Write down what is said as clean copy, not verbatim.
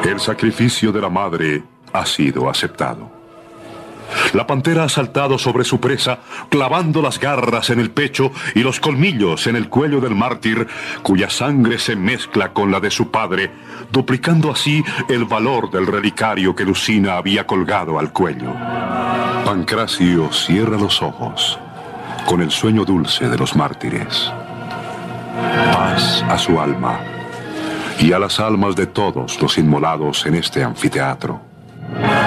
El sacrificio de la madre ha sido aceptado. La pantera ha saltado sobre su presa, clavando las garras en el pecho y los colmillos en el cuello del mártir, cuya sangre se mezcla con la de su padre, duplicando así el valor del relicario que Lucina había colgado al cuello. Pancracio cierra los ojos con el sueño dulce de los mártires. Paz a su alma y a las almas de todos los inmolados en este anfiteatro.